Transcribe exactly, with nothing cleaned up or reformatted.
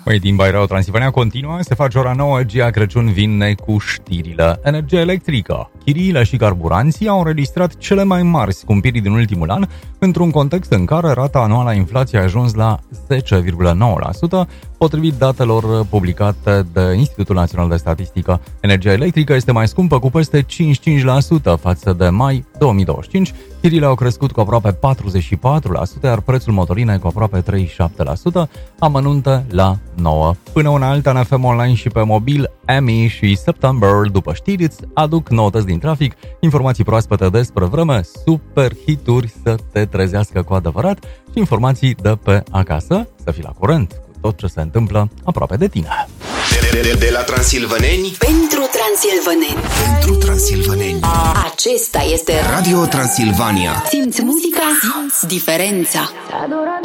Măi, din Radio Transilvania continuă, se face ora nouă, Gia Crăciun vine cu știrile. Energia electrică, chiriile și carburanții au înregistrat cele mai mari scumpiri din ultimul an, într-un context în care rata anuală a inflației a ajuns la zece virgulă nouă la sută, potrivit datelor publicate de Institutul Național de Statistică. Energia electrică este mai scumpă cu peste cincizeci și cinci la sută față de mai două mii douăzeci și cinci, chiriile au crescut cu aproape patruzeci și patru la sută, iar prețul motorinei cu aproape treizeci și șapte la sută, amănunte la nouă. Până una alta, în F M Online și pe mobil, Amy și September, după știri, îți aduc noutăți din trafic, informații proaspete despre vreme, super hituri să te trezească cu adevărat și informații de pe acasă, să fii la curent cu tot ce se întâmplă aproape de tine. De, de, de, de la transilvaneni pentru transilvaneni. Pentru transilvaneni. Acesta este Radio Transilvania. Simți muzica, simți diferența.